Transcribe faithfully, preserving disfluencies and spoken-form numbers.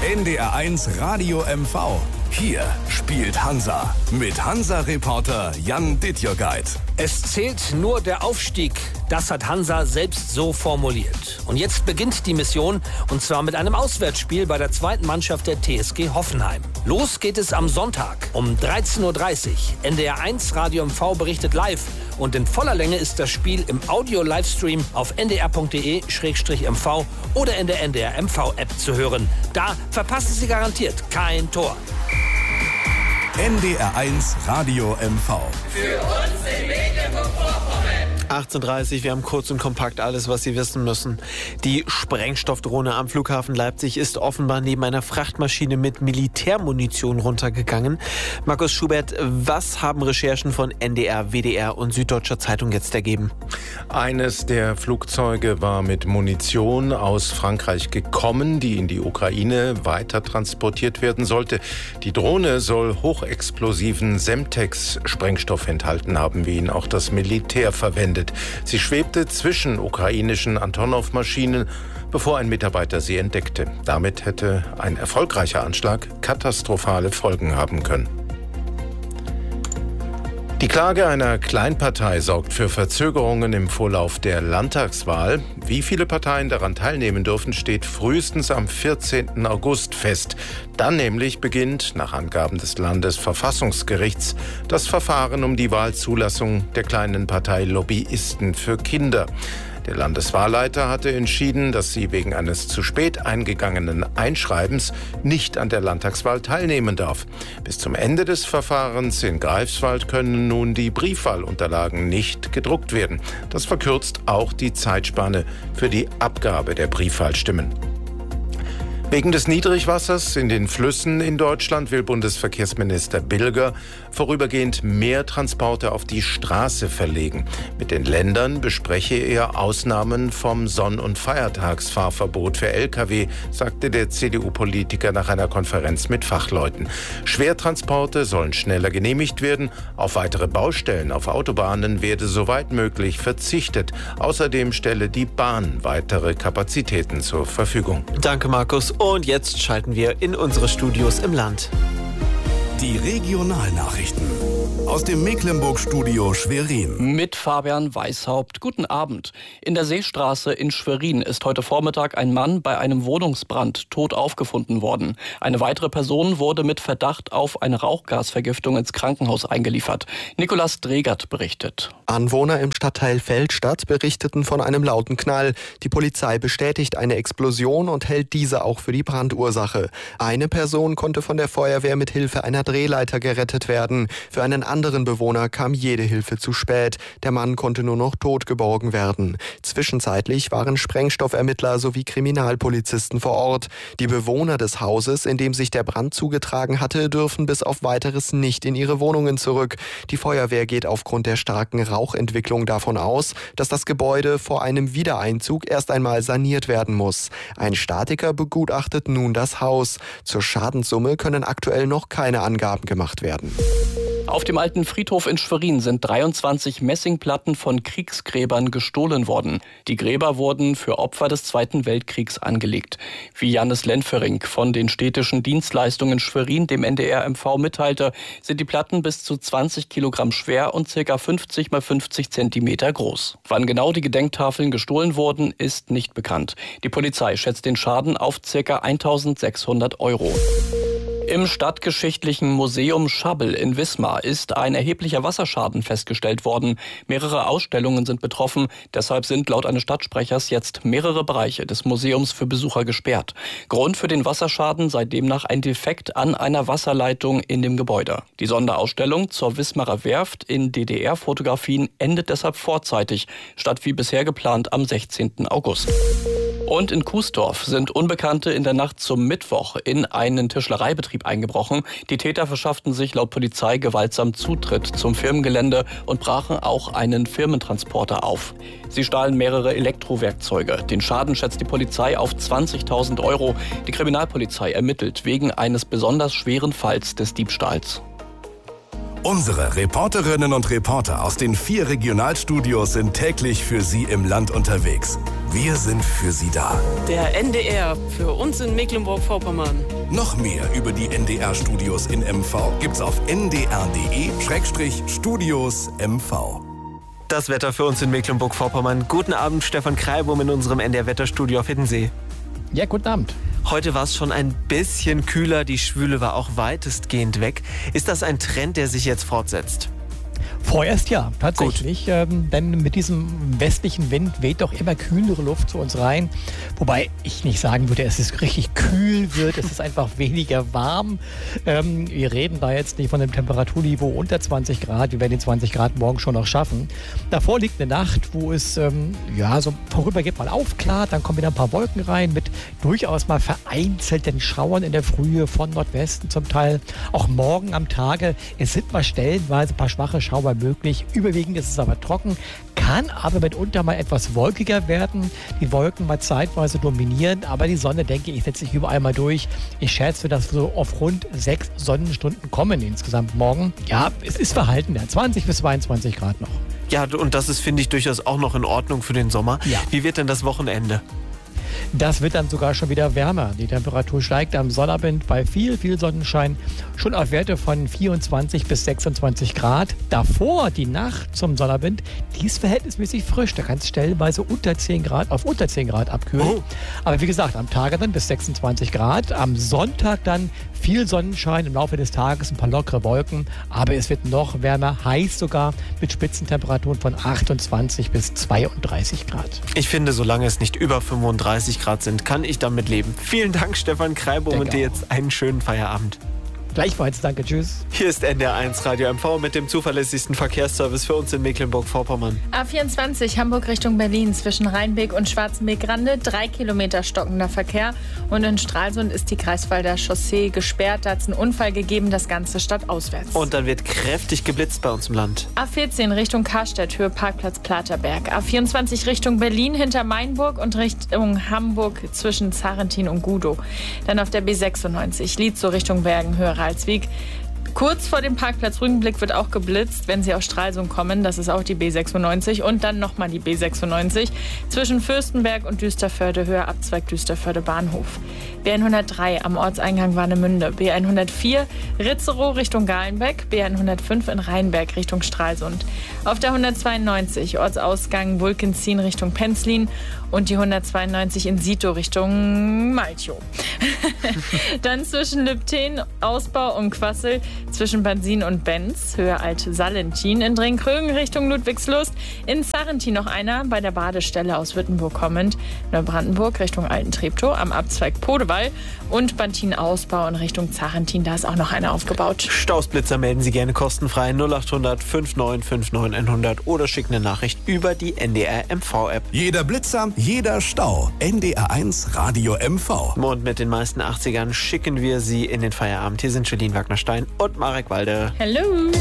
N D R eins Radio M V. Hier spielt Hansa mit Hansa-Reporter Jan Dittjogeit. Es zählt nur der Aufstieg. Das hat Hansa selbst so formuliert. Und jetzt beginnt die Mission, und zwar mit einem Auswärtsspiel bei der zweiten Mannschaft der T S G Hoffenheim. Los geht es am Sonntag um dreizehn Uhr dreißig. N D R eins Radio M V berichtet live. Und in voller Länge ist das Spiel im Audio-Livestream auf n d r punkt d e slash m v oder in der N D R M V-App zu hören. Da verpassen Sie garantiert kein Tor. N D R eins Radio M V. Für uns in Mecklenburg-Vorpommern. achtzehn Uhr dreißig, wir haben kurz und kompakt alles, was Sie wissen müssen. Die Sprengstoffdrohne am Flughafen Leipzig ist offenbar neben einer Frachtmaschine mit Militärmunition runtergegangen. Markus Schubert, was haben Recherchen von N D R, W D R und Süddeutscher Zeitung jetzt ergeben? Eines der Flugzeuge war mit Munition aus Frankreich gekommen, die in die Ukraine weiter transportiert werden sollte. Die Drohne soll hochexplosiven Semtex-Sprengstoff enthalten haben, wie ihn auch das Militär verwendet. Sie schwebte zwischen ukrainischen Antonov-Maschinen, bevor ein Mitarbeiter sie entdeckte. Damit hätte ein erfolgreicher Anschlag katastrophale Folgen haben können. Die Klage einer Kleinpartei sorgt für Verzögerungen im Vorlauf der Landtagswahl. Wie viele Parteien daran teilnehmen dürfen, steht frühestens am vierzehnten August fest. Dann nämlich beginnt, nach Angaben des Landesverfassungsgerichts, das Verfahren um die Wahlzulassung der kleinen Partei Lobbyisten für Kinder. Der Landeswahlleiter hatte entschieden, dass sie wegen eines zu spät eingegangenen Einschreibens nicht an der Landtagswahl teilnehmen darf. Bis zum Ende des Verfahrens in Greifswald können nun die Briefwahlunterlagen nicht gedruckt werden. Das verkürzt auch die Zeitspanne für die Abgabe der Briefwahlstimmen. Wegen des Niedrigwassers in den Flüssen in Deutschland will Bundesverkehrsminister Bilger vorübergehend mehr Transporte auf die Straße verlegen. Mit den Ländern bespreche er Ausnahmen vom Sonn- und Feiertagsfahrverbot für L K W, sagte der C D U-Politiker nach einer Konferenz mit Fachleuten. Schwertransporte sollen schneller genehmigt werden. Auf weitere Baustellen auf Autobahnen werde soweit möglich verzichtet. Außerdem stelle die Bahn weitere Kapazitäten zur Verfügung. Danke, Markus. Und jetzt schalten wir in unsere Studios im Land. Die Regionalnachrichten aus dem Mecklenburg-Studio Schwerin. Mit Fabian Weishaupt. Guten Abend. In der Seestraße in Schwerin ist heute Vormittag ein Mann bei einem Wohnungsbrand tot aufgefunden worden. Eine weitere Person wurde mit Verdacht auf eine Rauchgasvergiftung ins Krankenhaus eingeliefert. Nikolas Dregert berichtet. Anwohner im Stadtteil Feldstadt berichteten von einem lauten Knall. Die Polizei bestätigt eine Explosion und hält diese auch für die Brandursache. Eine Person konnte von der Feuerwehr mit Hilfe einer Drehleiter gerettet werden. Für einen anderen Bewohner kam jede Hilfe zu spät. Der Mann konnte nur noch tot geborgen werden. Zwischenzeitlich waren Sprengstoffermittler sowie Kriminalpolizisten vor Ort. Die Bewohner des Hauses, in dem sich der Brand zugetragen hatte, dürfen bis auf Weiteres nicht in ihre Wohnungen zurück. Die Feuerwehr geht aufgrund der starken Rauchentwicklung davon aus, dass das Gebäude vor einem Wiedereinzug erst einmal saniert werden muss. Ein Statiker begutachtet nun das Haus. Zur Schadenssumme können aktuell noch keine Angaben gemacht werden. Auf dem alten Friedhof in Schwerin sind dreiundzwanzig Messingplatten von Kriegsgräbern gestohlen worden. Die Gräber wurden für Opfer des Zweiten Weltkriegs angelegt. Wie Jannis Lenfering von den städtischen Dienstleistungen Schwerin dem N D R M V mitteilte, sind die Platten bis zu zwanzig Kilogramm schwer und ca. fünfzig mal fünfzig Zentimeter groß. Wann genau die Gedenktafeln gestohlen wurden, ist nicht bekannt. Die Polizei schätzt den Schaden auf ca. eintausendsechshundert Euro. Im Stadtgeschichtlichen Museum Schabbel in Wismar ist ein erheblicher Wasserschaden festgestellt worden. Mehrere Ausstellungen sind betroffen. Deshalb sind laut eines Stadtsprechers jetzt mehrere Bereiche des Museums für Besucher gesperrt. Grund für den Wasserschaden sei demnach ein Defekt an einer Wasserleitung in dem Gebäude. Die Sonderausstellung zur Wismarer Werft in D D R-Fotografien endet deshalb vorzeitig, statt wie bisher geplant am sechzehnten August. Und in Kuesdorf sind Unbekannte in der Nacht zum Mittwoch in einen Tischlereibetrieb eingebrochen. Die Täter verschafften sich laut Polizei gewaltsam Zutritt zum Firmengelände und brachen auch einen Firmentransporter auf. Sie stahlen mehrere Elektrowerkzeuge. Den Schaden schätzt die Polizei auf zwanzigtausend Euro. Die Kriminalpolizei ermittelt wegen eines besonders schweren Falls des Diebstahls. Unsere Reporterinnen und Reporter aus den vier Regionalstudios sind täglich für Sie im Land unterwegs. Wir sind für Sie da. Der N D R für uns in Mecklenburg-Vorpommern. Noch mehr über die N D R-Studios in M V gibt's auf n d r punkt d e Schrägstrich Studios M V. Das Wetter für uns in Mecklenburg-Vorpommern. Guten Abend, Stefan Kreibum in unserem N D R-Wetterstudio auf Hiddensee. Ja, guten Abend. Heute war es schon ein bisschen kühler, die Schwüle war auch weitestgehend weg. Ist das ein Trend, der sich jetzt fortsetzt? Vorerst ja, tatsächlich. Ähm, denn mit diesem westlichen Wind weht doch immer kühlere Luft zu uns rein. Wobei ich nicht sagen würde, dass es richtig kühl wird. Es ist einfach weniger warm. Ähm, wir reden da jetzt nicht von einem Temperaturniveau unter zwanzig Grad. Wir werden die zwanzig Grad morgen schon noch schaffen. Davor liegt eine Nacht, wo es ähm, ja so vorübergeht mal aufklart. Dann kommen wieder ein paar Wolken rein mit durchaus mal vereinzelten Schauern in der Frühe von Nordwesten zum Teil. Auch morgen am Tage. Es sind mal stellenweise ein paar schwache Schauer möglich. Überwiegend ist es aber trocken, kann aber mitunter mal etwas wolkiger werden. Die Wolken mal zeitweise dominieren, aber die Sonne, denke ich, setzt sich überall mal durch. Ich schätze, dass wir so auf rund sechs Sonnenstunden kommen insgesamt morgen. Ja, es ist verhalten, ja, zwanzig bis zweiundzwanzig Grad noch. Ja, und das ist, finde ich, durchaus auch noch in Ordnung für den Sommer. Ja. Wie wird denn das Wochenende? Das wird dann sogar schon wieder wärmer. Die Temperatur steigt am Sonnabend bei viel, viel Sonnenschein schon auf Werte von vierundzwanzig bis sechsundzwanzig Grad. Davor, die Nacht zum Sonnabend, die ist verhältnismäßig frisch. Da kann es stellenweise unter zehn Grad auf unter zehn Grad abkühlen. Oh. Aber wie gesagt, am Tage dann bis sechsundzwanzig Grad. Am Sonntag dann viel Sonnenschein, im Laufe des Tages ein paar lockere Wolken. Aber es wird noch wärmer, heiß sogar, mit Spitzentemperaturen von achtundzwanzig bis zweiunddreißig Grad. Ich finde, solange es nicht über fünfunddreißig Grad sind, kann ich damit leben. Vielen Dank, Stefan Kreibum, und dir jetzt einen schönen Feierabend. Gleichfalls, danke, tschüss. Hier ist N D R eins Radio M V mit dem zuverlässigsten Verkehrsservice für uns in Mecklenburg-Vorpommern. A vierundzwanzig Hamburg Richtung Berlin zwischen Rheinbeek und Schwarzenbeek-Rande, drei Kilometer stockender Verkehr. Und in Stralsund ist die Greifswalder Chaussee gesperrt. Da hat es einen Unfall gegeben, das Ganze stadtauswärts. Und dann wird kräftig geblitzt bei uns im Land. A vierzehn Richtung Karstedt, Höhe Parkplatz Platerberg. A vierundzwanzig Richtung Berlin hinter Mainburg und Richtung Hamburg zwischen Zarentin und Gudow. Dann auf der B sechsundneunzig Lietzow Richtung Bergen, Höhe Ralswiek. Kurz vor dem Parkplatz Rügenblick wird auch geblitzt, wenn Sie aus Stralsund kommen. Das ist auch die B sechsundneunzig und dann nochmal die B sechsundneunzig zwischen Fürstenberg und Düsterförde, Höhe Abzweig Düsterförde Bahnhof. B hundertdrei am Ortseingang Warnemünde, B hundertvier Ritzerow Richtung Galenbeck, B hundertfünf in Rheinberg Richtung Stralsund. Auf der hundertzweiundneunzig Ortsausgang Wulkenzien Richtung Penzlin und die hundertzweiundneunzig in Sito Richtung Malchow. Dann zwischen Lübten, Ausbau und Quassel, zwischen Bansin und Benz, Höhe Alt-Salentin, in Drenkrögen Richtung Ludwigslust, in Zarentin noch einer, bei der Badestelle aus Württemberg kommend, Neubrandenburg Richtung Alten-Treptow, am Abzweig Podewall und Bantin-Ausbau in Richtung Zarentin, da ist auch noch einer aufgebaut. Stausblitzer melden Sie gerne kostenfrei null acht hundert neunundfünfzig neunundfünfzig hundert oder schicken eine Nachricht über die N D R M V-App. Jeder Blitzer, jeder Stau. N D R eins Radio M V. Und mit den meisten achtzigern schicken wir Sie in den Feierabend. Hier sind Julien Wagner-Stein und Marek Walde. Hallo.